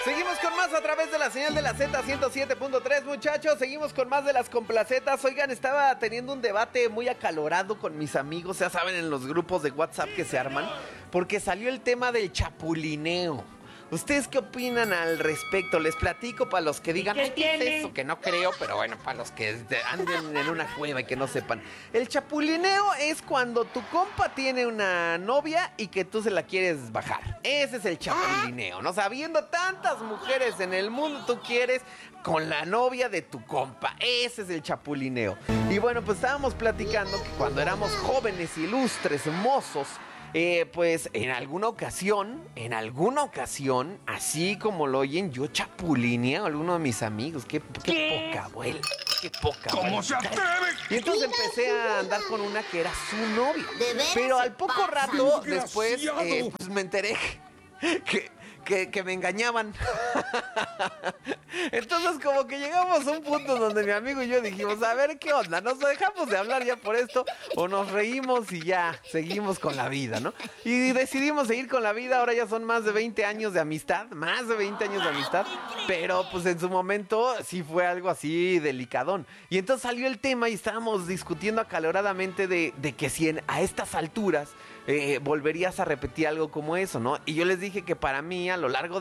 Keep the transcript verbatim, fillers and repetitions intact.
Seguimos con más a través de la señal de la Z ciento siete punto tres, muchachos. Seguimos con más de las complacetas. Oigan, estaba teniendo un debate muy acalorado con mis amigos, ya saben, en los grupos de WhatsApp que se arman, porque salió el tema del chapulineo. ¿Ustedes qué opinan al respecto? Les platico para los que digan, ¿Qué "Ay, ¿qué es tiene? eso?", que no creo, pero bueno, para los que anden en una cueva y que no sepan. El chapulineo es cuando tu compa tiene una novia y que tú se la quieres bajar. Ese es el chapulineo, ¿no? Sabiendo tantas mujeres en el mundo, tú quieres con la novia de tu compa. Ese es el chapulineo. Y bueno, pues estábamos platicando que cuando éramos jóvenes, ilustres, mozos, Eh, pues en alguna ocasión, en alguna ocasión, así como lo oyen, yo chapulineé a alguno de mis amigos. Qué, qué, ¿Qué? poca abuela, qué poca ¿Cómo abuela. se atreve? Y entonces empecé a andar con una que era su novia. ¿De veras Pero se al poco pasa? rato después, Desgraciado. eh, pues me enteré que, que, que me engañaban. Entonces como que llegamos a un punto donde mi amigo y yo dijimos, a ver qué onda, ¿nos dejamos de hablar ya por esto o nos reímos y ya seguimos con la vida, ¿no? Y decidimos seguir con la vida. Ahora ya son más de veinte años de amistad, más de veinte años de amistad, pero pues en su momento sí fue algo así delicadón. Y entonces salió el tema y estábamos discutiendo acaloradamente de, de que si en, a estas alturas eh, volverías a repetir algo como eso, ¿no? Y yo les dije que para mí a lo largo de